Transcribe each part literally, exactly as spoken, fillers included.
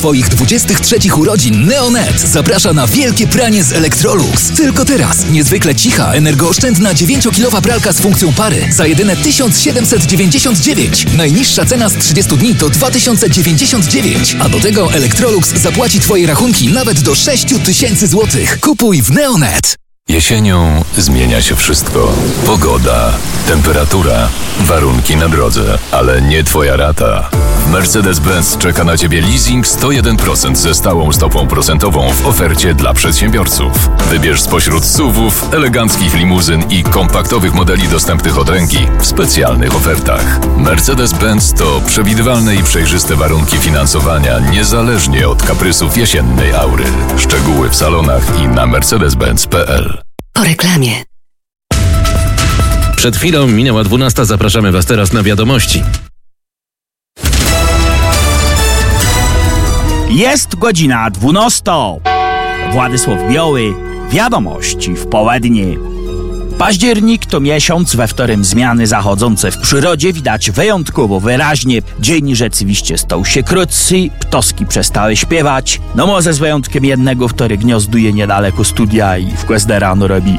Twoich dwudziestych trzecich urodzin Neonet zaprasza na wielkie pranie z Electrolux. Tylko teraz niezwykle cicha, energooszczędna dziewięciokilowa pralka z funkcją pary za jedyne tysiąc siedemset dziewięćdziesiąt dziewięć. Najniższa cena z trzydziestu dni to dwa tysiące dziewięćdziesiąt dziewięć, a do tego Electrolux zapłaci Twoje rachunki nawet do sześć tysięcy złotych. Kupuj w Neonet. Jesienią zmienia się wszystko. Pogoda, temperatura, warunki na drodze, ale nie Twoja rata. Mercedes-Benz czeka na Ciebie leasing sto jeden procent ze stałą stopą procentową w ofercie dla przedsiębiorców. Wybierz spośród S U V-ów, eleganckich limuzyn i kompaktowych modeli dostępnych od ręki w specjalnych ofertach. Mercedes-Benz to przewidywalne i przejrzyste warunki finansowania niezależnie od kaprysów jesiennej aury. Szczegóły w salonach i na mercedes benz kropka p l. Po reklamie. Przed chwilą minęła dwunasta. Zapraszamy Was teraz na wiadomości. Jest godzina dwunasta. Władysław Biały. Wiadomości w południe. Październik to miesiąc, we którym zmiany zachodzące w przyrodzie widać wyjątkowo wyraźnie. Dzień rzeczywiście stał się krótszy, ptoski przestały śpiewać. No może z wyjątkiem jednego, który gniazduje niedaleko studia i w każde rano robi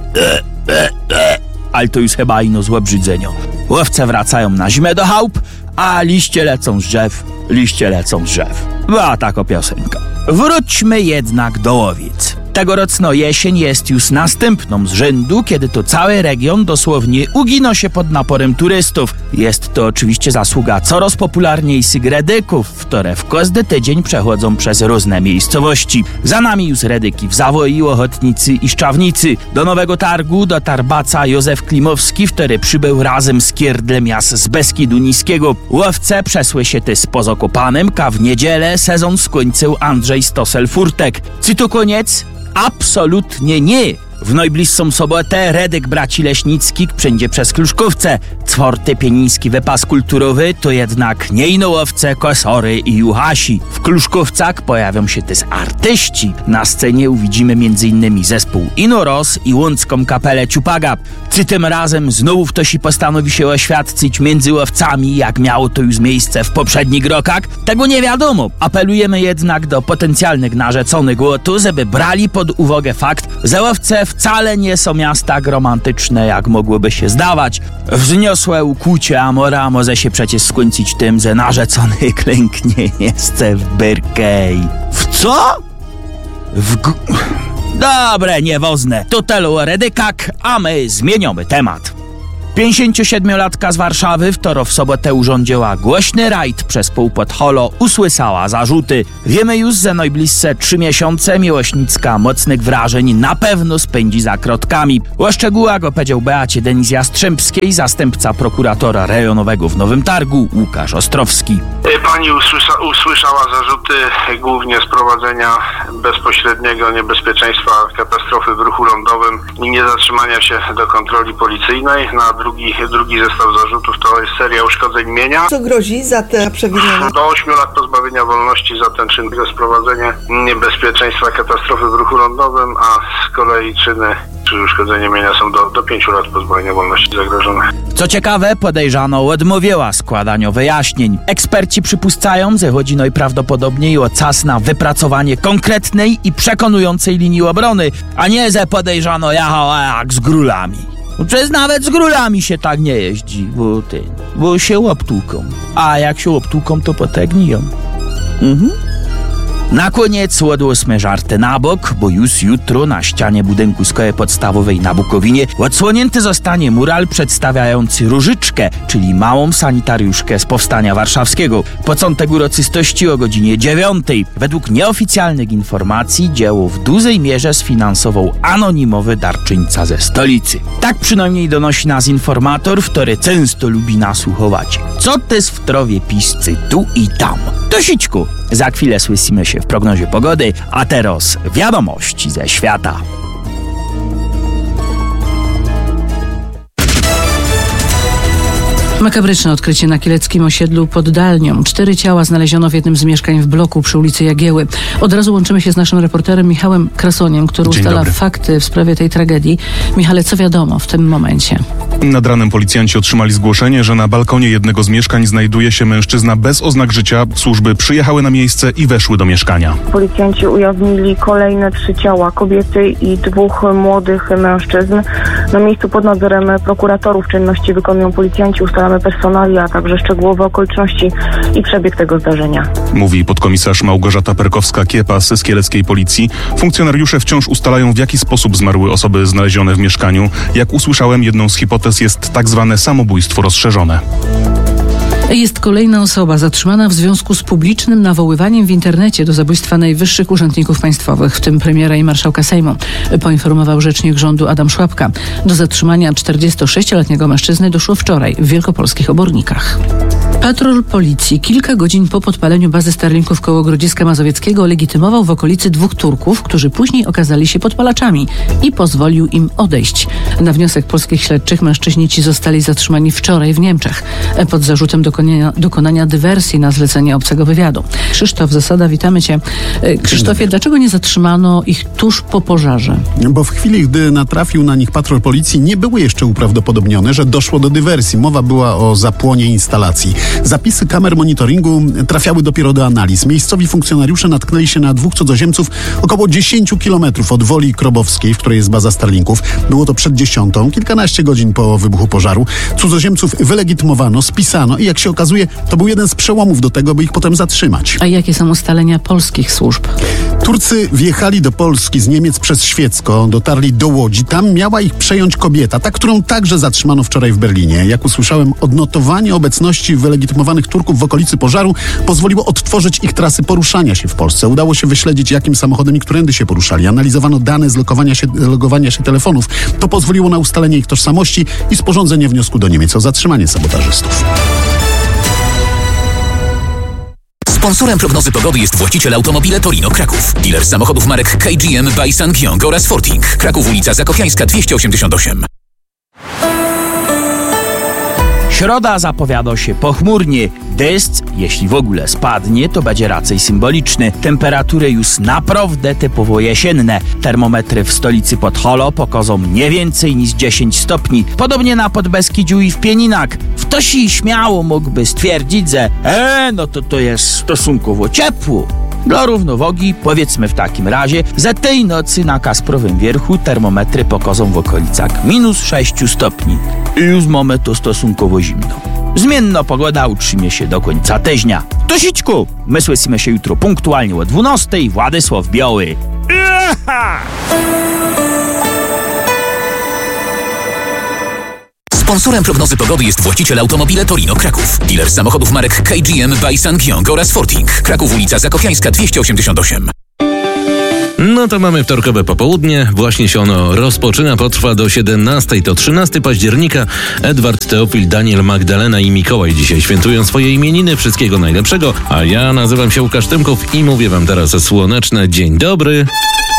ale to już chyba ino złe brzydzenie. Łowce wracają na zimę do chałup, a liście lecą z drzew, liście lecą z drzew. Była taka piosenka. Wróćmy jednak do łowic. Tegoroczna jesień jest już następną z rzędu, kiedy to cały region dosłownie ugina się pod naporem turystów. Jest to oczywiście zasługa coraz popularniejszych redyków, które w każdy tydzień przechodzą przez różne miejscowości. Za nami już redyki w Zawoi, Ochotnicy i Szczawnicy. Do Nowego Targu dotarł baca Józef Klimowski, który przybył razem z Kierdlem jas z Beskidu Niskiego. Łowce przesły się ty z Pozokopanem, a w niedzielę sezon skończył Andrzej Stosel-Furtek. Czy to koniec? Absolutnie nie! W najbliższą sobotę redyk braci Leśnickich przędzie przez Kluszkowce. Czwarty pieniński wypas kulturowy to jednak nie inołowce, kosory i juhasi. W Kluszkowcach pojawią się też artyści. Na scenie uwidzimy między innymi zespół Inoros i łącką kapelę Ciupaga. Czy tym razem znowu ktoś postanowi się oświadczyć między łowcami, jak miało to już miejsce w poprzednich rokach? Tego nie wiadomo. Apelujemy jednak do potencjalnych narzeconych łotu, żeby brali pod uwagę fakt, że łowce wcale nie są miasta tak romantyczne, jak mogłoby się zdawać. Wzniosłe ukłucie Amora może się przecież skończyć tym, że narzeczony klęknie jeszcze w byrkej. W co? W g... Dobre, niewoźne. To telo redykak, a my zmieniamy temat. pięćdziesięciosiedmiolatka z Warszawy, która w sobotę urządziła głośny rajd przez pół Podholo, usłyszała zarzuty. Wiemy już, że najbliższe trzy miesiące miłośnicka mocnych wrażeń na pewno spędzi za krotkami. O szczegółach opowiedział Beacie Denis Jastrzębskiej, zastępca prokuratora rejonowego w Nowym Targu, Łukasz Ostrowski. Pani usłysza, usłyszała zarzuty głównie z prowadzenia bezpośredniego niebezpieczeństwa katastrofy w ruchu lądowym i niezatrzymania się do kontroli policyjnej. Na drugi, drugi zestaw zarzutów to jest seria uszkodzeń mienia. Co grozi za te przewinienia? Do ośmiu lat pozbawienia wolności za ten czyn, sprowadzenie niebezpieczeństwa katastrofy w ruchu lądowym, a z kolei czyny czy uszkodzenie mienia są do, do pięciu lat pozbawienia wolności zagrożone. Co ciekawe, podejrzana odmówiła składania wyjaśnień. Eksperci przypuszczają, że chodzi najprawdopodobniej o czas na wypracowanie konkretnej i przekonującej linii obrony, a nie, że podejrzano jechała jak z grulami. Przecież nawet z grulami się tak nie jeździ, bo, ty, bo się łoptłuką. A jak się łoptłuką, to potegniją. Mhm. Na koniec odłóżmy żarty na bok, bo już jutro na ścianie budynku szkoły podstawowej na Bukowinie odsłonięty zostanie mural przedstawiający Różyczkę, czyli małą sanitariuszkę z Powstania Warszawskiego. Początek uroczystości o godzinie dziewiątej. Według nieoficjalnych informacji dzieło w dużej mierze sfinansował anonimowy darczyńca ze stolicy. Tak przynajmniej donosi nas informator, który często lubi nasłuchować. Co też w trowie piscy tu i tam. To sićku. Za chwilę słyszymy się w prognozie pogody, a teraz wiadomości ze świata. Makabryczne odkrycie na kieleckim osiedlu pod Dalnią. Cztery ciała znaleziono w jednym z mieszkań w bloku przy ulicy Jagieły. Od razu łączymy się z naszym reporterem Michałem Krasoniem, który Dzień ustala dobry. fakty w sprawie tej tragedii. Michale, co wiadomo w tym momencie? Nad ranem policjanci otrzymali zgłoszenie, że na balkonie jednego z mieszkań znajduje się mężczyzna bez oznak życia. Służby przyjechały na miejsce i weszły do mieszkania. Policjanci ujawnili kolejne trzy ciała, kobiety i dwóch młodych mężczyzn. Na miejscu pod nadzorem prokuratorów czynności wykonują policjanci, ustalamy personalia, a także szczegółowe okoliczności i przebieg tego zdarzenia. Mówi podkomisarz Małgorzata Perkowska-Kiepas z kieleckiej policji. Funkcjonariusze wciąż ustalają, w jaki sposób zmarły osoby znalezione w mieszkaniu. Jak usłyszałem, jedną z hipotez jest tak zwane samobójstwo rozszerzone. Jest kolejna osoba zatrzymana w związku z publicznym nawoływaniem w internecie do zabójstwa najwyższych urzędników państwowych, w tym premiera i marszałka Sejmu, poinformował rzecznik rządu Adam Szłapka. Do zatrzymania czterdziestosześcioletniego mężczyzny doszło wczoraj w wielkopolskich Obornikach. Patrol policji kilka godzin po podpaleniu bazy Starlinków koło Grodziska Mazowieckiego legitymował w okolicy dwóch Turków, którzy później okazali się podpalaczami i pozwolił im odejść. Na wniosek polskich śledczych mężczyźni ci zostali zatrzymani wczoraj w Niemczech pod zarzutem dokonania, dokonania dywersji na zlecenie obcego wywiadu. Krzysztof Zasada, witamy cię. Krzysztofie, dlaczego nie zatrzymano ich tuż po pożarze? Bo w chwili, gdy natrafił na nich patrol policji, nie były jeszcze uprawdopodobnione, że doszło do dywersji. Mowa była o zapłonie instalacji. Zapisy kamer monitoringu trafiały dopiero do analiz. Miejscowi funkcjonariusze natknęli się na dwóch cudzoziemców około dziesięć kilometrów od Woli Krobowskiej, w której jest baza Starlinków. Było to przed dziesiątą, kilkanaście godzin po wybuchu pożaru. Cudzoziemców wylegitymowano, spisano i jak się okazuje, to był jeden z przełomów do tego, by ich potem zatrzymać. A jakie są ustalenia polskich służb? Turcy wjechali do Polski z Niemiec przez Świecko, dotarli do Łodzi. Tam miała ich przejąć kobieta, ta, którą także zatrzymano wczoraj w Berlinie. Jak usłyszałem, odnotowanie obecności wylegitymowanych Turków w okolicy pożaru pozwoliło odtworzyć ich trasy poruszania się w Polsce. Udało się wyśledzić, jakim samochodem i którędy się poruszali. Analizowano dane z logowania się, logowania się telefonów. To pozwoliło na ustalenie ich tożsamości i sporządzenie wniosku do Niemiec o zatrzymanie sabotażystów. Sponsorem prognozy pogody jest właściciel Automobile Torino Kraków. Dealer samochodów marek K G M, by Sangyong oraz Forting. Kraków, ulica Zakopiańska dwieście osiemdziesiąt osiem. Środa zapowiada się pochmurnie. Deszcz, jeśli w ogóle spadnie, to będzie raczej symboliczny. Temperatury już naprawdę typowo jesienne. Termometry w stolicy Podholo pokażą nie więcej niż dziesięć stopni. Podobnie na Podbeskidziu i w Pieninach. Ktoś i śmiało mógłby stwierdzić, że e, no to to jest stosunkowo ciepło. Dla równowagi powiedzmy w takim razie, że tej nocy na Kasprowym Wierchu termometry pokażą w okolicach minus sześć stopni. I już mamy to stosunkowo zimno. Zmienna pogoda utrzymie się do końca tygodnia. To sićku! My słyszymy się jutro punktualnie o dwunastej. Władysław Biały. Eha! Sponsorem prognozy pogody jest właściciel Automobile Torino Kraków. Dealer samochodów marek K G M, by Sangyong oraz Forting. Kraków, ulica Zakopiańska dwieście osiemdziesiąt osiem. No to mamy wtorkowe popołudnie. Właśnie się ono rozpoczyna, potrwa do siedemnastej. To trzynastego października. Edward, Teofil, Daniel, Magdalena i Mikołaj dzisiaj świętują swoje imieniny. Wszystkiego najlepszego. A ja nazywam się Łukasz Tymków i mówię wam teraz słoneczne dzień dobry.